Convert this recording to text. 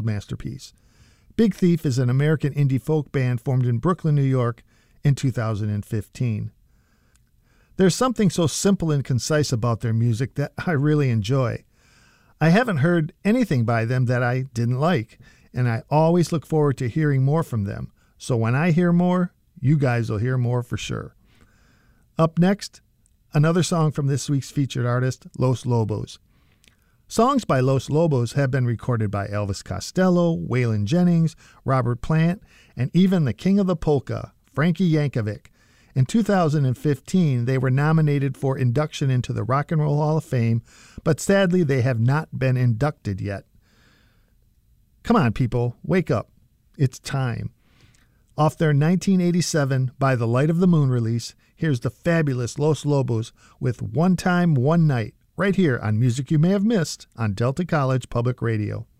masterpiece. Big Thief is an American indie folk band formed in Brooklyn, New York in 2015. There's something so simple and concise about their music that I really enjoy. I haven't heard anything by them that I didn't like, and I always look forward to hearing more from them. So when I hear more, you guys will hear more for sure. Up next, another song from this week's featured artist, Los Lobos. Songs by Los Lobos have been recorded by Elvis Costello, Waylon Jennings, Robert Plant, and even the king of the polka, Frankie Yankovic. In 2015, they were nominated for induction into the Rock and Roll Hall of Fame, but sadly they have not been inducted yet. Come on, people, wake up. It's time. Off their 1987 By the Light of the Moon release, here's the fabulous Los Lobos with One Time, One Night, right here on Music You May Have Missed on Delta College Public Radio.